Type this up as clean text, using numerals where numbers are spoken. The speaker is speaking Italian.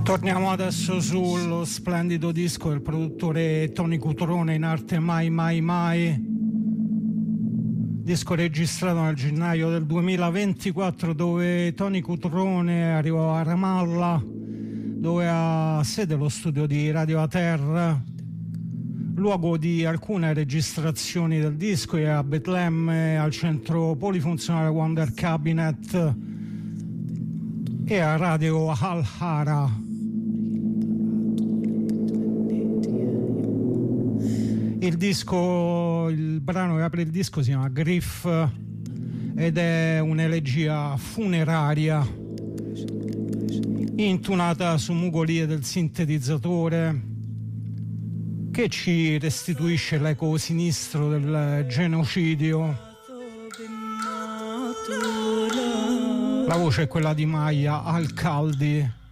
Torniamo adesso sullo splendido disco del produttore Tony Cutrone, in arte Mai Mai Mai, disco registrato nel gennaio del 2024, dove Tony Cutrone arrivò a Ramallah, dove ha sede lo studio di Radio Ater, luogo di alcune registrazioni del disco, e a Betlemme al centro polifunzionale Wonder Cabinet e a Radio Al-Hara. Il brano che apre il disco si chiama Griff ed è un'elegia funeraria intonata su mugolie del sintetizzatore, che ci restituisce l'eco sinistro del genocidio. La voce è quella di Maya Al-Khaldi.